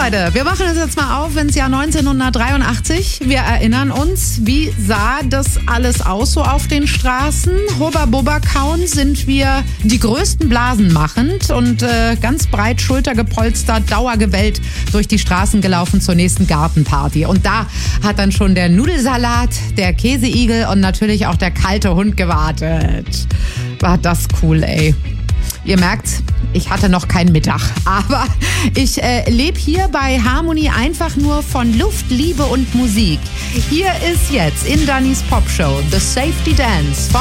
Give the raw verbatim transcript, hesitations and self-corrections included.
Leute, wir machen uns jetzt mal auf ins Jahr neunzehnhundertdreiundachtzig. Wir erinnern uns, wie sah das alles aus so auf den Straßen? Hubba Bubba kauen sind wir die größten Blasen machend und äh, ganz breit schultergepolstert, dauergewellt durch die Straßen gelaufen zur nächsten Gartenparty. Und da hat dann schon der Nudelsalat, der Käseigel und natürlich auch der kalte Hund gewartet. War das cool, ey. Ihr merkt, ich hatte noch keinen Mittag, aber ich äh, lebe hier bei Harmony einfach nur von Luft, Liebe und Musik. Hier ist jetzt in Dannys Popshow The Safety Dance.